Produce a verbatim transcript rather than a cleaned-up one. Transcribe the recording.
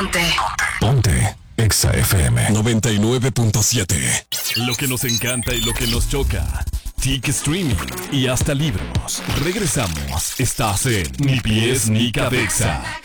Ponte. Ponte. Exa F M noventa y nueve punto siete. Lo que nos encanta y lo que nos choca. T I C Streaming y hasta libros. Regresamos. Estás en Ni Pies ni Cabeza.